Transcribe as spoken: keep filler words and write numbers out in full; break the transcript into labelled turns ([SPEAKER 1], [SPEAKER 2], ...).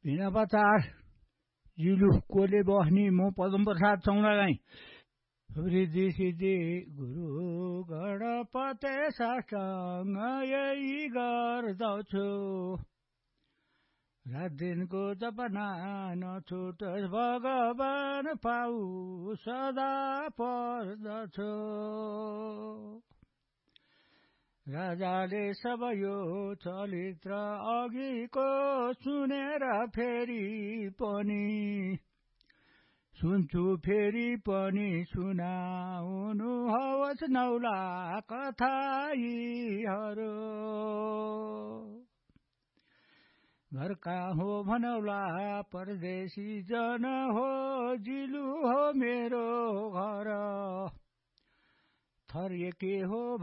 [SPEAKER 1] भिना पचार जिलु कोले बस्नी म पदम प्रसाद चौडागाई रिद्धि सिद्धि गुरु गणपते साष्टाङ्ग यही गर्दछु रात दिनको जपना नछुटोस् भगवान पाऊ सदा पर्दछु राजाले सब यो चरित्र अघिको सुनेर फेरि पनि सुन्छु फेरि पनि सुनाउनु हवस् नौला कथाहरू घर कहाँ हो भनौला परदेशी जन हो जिलु हो मेरो घर थर्य के हो